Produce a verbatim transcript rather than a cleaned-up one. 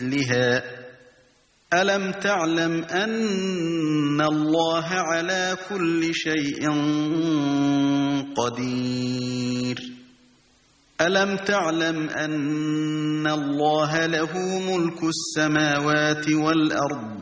مثلها ألم تعلم أن الله على كل شيء قدير ألم تعلم أن الله له ملك السماوات والأرض